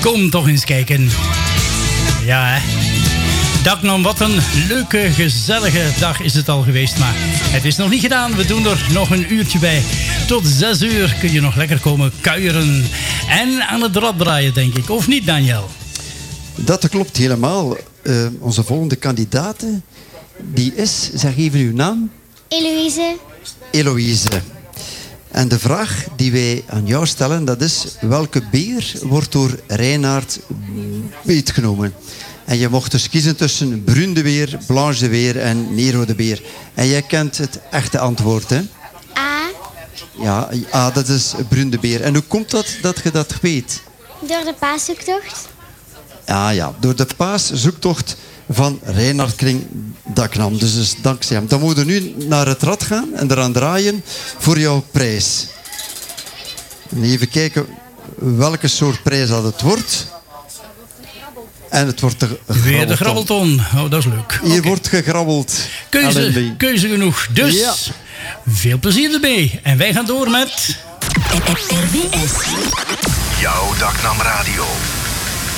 Kom toch eens kijken. Ja, hè. Daknam, wat een leuke, gezellige dag is het al geweest. Maar het is nog niet gedaan. We doen er nog een uurtje bij. Tot 6 uur kun je nog lekker komen kuieren. En aan het rad draaien, denk ik. Of niet, Daniel? Dat klopt helemaal. Onze volgende kandidaat, die is, zeg even uw naam. Eloïse. Eloïse. En de vraag die wij aan jou stellen, dat is: welke beer wordt door Reinaard beetgenomen? En je mocht dus kiezen tussen Bruin de Beer, Blanche de Beer en Nero de Beer. En jij kent het echte antwoord, hè? A. Ja, A, dat is Bruin de Beer. En hoe komt dat je dat weet? Door de paaszoektocht. Ja, door de paaszoektocht van Reinaard Kring Daknam. Dus dankzij hem. Dan moeten we nu naar het rad gaan en eraan draaien voor jouw prijs. En even kijken welke soort prijs dat het wordt. En het wordt weer de grabbelton. Oh, dat is leuk. Hier wordt gegrabbeld. Keuze genoeg. Dus ja. Veel plezier erbij. En wij gaan door met... RVS. Jouw Daknam Radio.